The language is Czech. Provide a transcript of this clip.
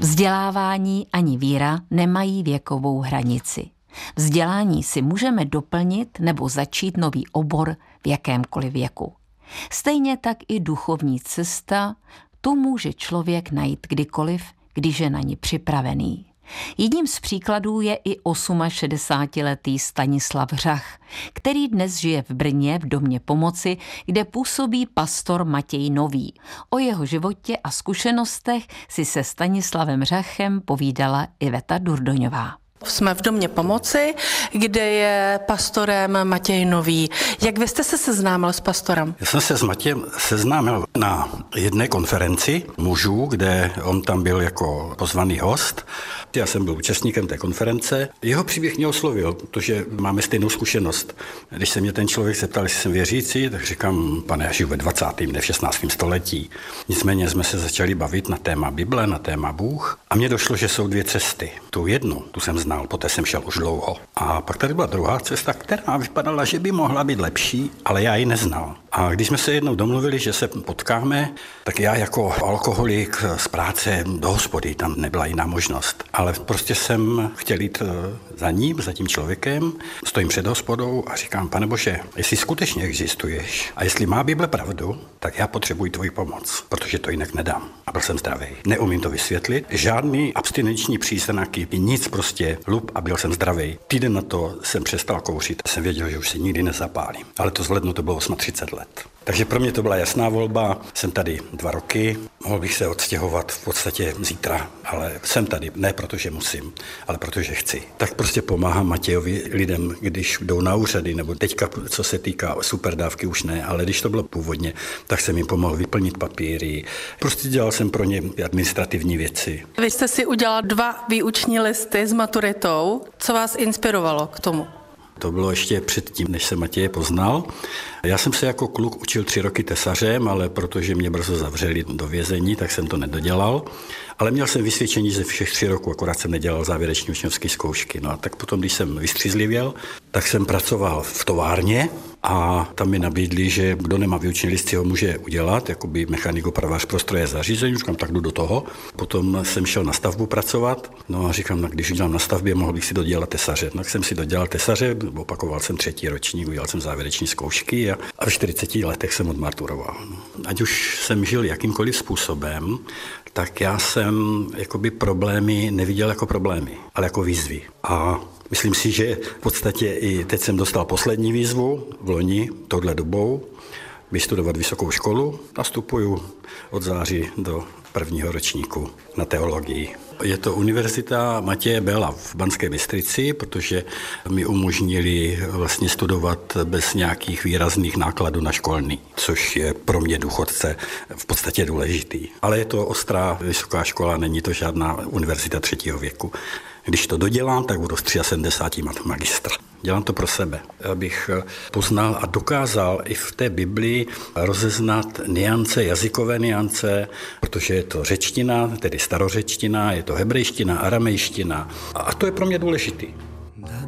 Vzdělávání ani víra nemají věkovou hranici. Vzdělání si můžeme doplnit nebo začít nový obor v jakémkoliv věku. Stejně tak i duchovní cesta, tu může člověk najít kdykoliv, když je na ní připravený. Jedním z příkladů je i 68letý Stanislav Řach, který dnes žije v Brně v Domě pomoci, kde působí pastor Matěj Nový. O jeho životě a zkušenostech si se Stanislavem Řachem povídala Iveta Durdoňová. Jsme v Domě pomoci, kde je pastorem Matěj Nový. Jak vy jste se seznámil s pastorem? Já jsem se s Matějem seznámil na jedné konferenci mužů, kde on tam byl jako pozvaný host. Já jsem byl účastníkem té konference. Jeho příběh mě oslovil, protože máme stejnou zkušenost. Když se mě ten člověk zeptal, jestli jsem věřící, tak říkám, pane, já žiju ve 20. ne v 16. století. Nicméně jsme se začali bavit na téma Bible, na téma Bůh. A mně došlo, že jsou dvě cesty. Tu jednu, tu jsem znal, poté jsem šel už dlouho. A pak tady byla druhá cesta, která vypadala, že by mohla být lepší, ale já ji neznal. A když jsme se jednou domluvili, že se potkáme, tak já jako alkoholik z práce do hospody, tam nebyla jiná možnost. Ale prostě jsem chtěl jít za ním, za tím člověkem, stojím před hospodou a říkám, pane Bože, jestli skutečně existuješ a jestli má Bible pravdu, tak já potřebuji tvoji pomoc, protože to jinak nedám. A byl jsem zdravý. Neumím to vysvětlit. Žádný abstinenční příznaky, nic prostě lup a byl jsem zdravý. Týden na to jsem přestal kouřit. Jsem věděl, že už se nikdy nezapálím. Ale to z lednu to bylo 38 let. Takže pro mě to byla jasná volba. Jsem tady 2 roky, mohl bych se odstěhovat v podstatě zítra, ale jsem tady ne protože musím, ale protože chci. Tak prostě pomáhám Matějovi lidem, když jdou na úřady, nebo teďka, co se týká superdávky, už ne, ale když to bylo původně, tak jsem jim pomohl vyplnit papíry. Prostě dělal jsem pro ně administrativní věci. Vy jste si udělal 2 výuční listy s maturitou. Co vás inspirovalo k tomu? To bylo ještě předtím, než jsem Matěje poznal. Já jsem se jako kluk učil 3 roky tesařem, ale protože mě brzo zavřeli do vězení, tak jsem to nedodělal. Ale měl jsem vysvědčení ze všech 3 roků, akorát jsem nedělal závěreční učňovské zkoušky. No a tak potom, když jsem vystřízlivěl, tak jsem pracoval v továrně a tam mi nabídli, že kdo nemá výuční list, si ho může udělat, jakoby mechanik, opravář pro stroje zařízení. Říkám, tak jdu do toho. Potom jsem šel na stavbu pracovat. No a říkám, když udělám na stavbě, mohl bych si dodělat tesaře. Tak jsem si dodělal tesaře, opakoval jsem 3. ročník, udělal jsem závěreční zkoušky a v 40 letech jsem odmaturoval. Ať už jsem žil jakýmkoliv způsobem, tak já jsem jakoby problémy neviděl jako problémy, ale jako výzvy. A myslím si, že v podstatě i teď jsem dostal poslední výzvu v loni, touhle dobou, vystudovat vysokou školu. Nastupuju od září do 1. ročníku na teologii. Je to Univerzita Matěje Bela v Banské Bystrici, protože mi umožnili vlastně studovat bez nějakých výrazných nákladů na školný, což je pro mě důchodce v podstatě důležitý. Ale je to ostrá vysoká škola, není to žádná univerzita 3. věku. Když to dodělám, tak budu z 73 magistra. Dělám to pro sebe, abych poznal a dokázal i v té Biblii rozeznat niance, jazykové niance, protože je to řečtina, tedy starořečtina, je to hebrejština, aramejština a to je pro mě důležitý.